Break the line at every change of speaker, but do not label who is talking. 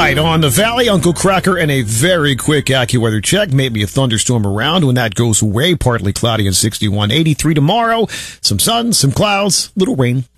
right, on the Valley, Uncle Cracker, and a very quick AccuWeather check. Maybe a thunderstorm around. When that goes away, partly cloudy and 61. 83 tomorrow. Some sun, some clouds, little rain.